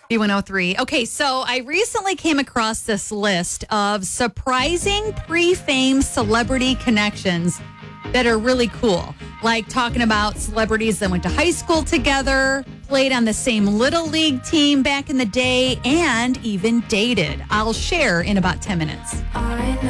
B103. Okay, so I recently came across this list of surprising pre-fame celebrity connections that are really cool. Like talking about celebrities that went to high school together, played on the same Little League team back in the day, and even dated. I'll share in about 10 minutes.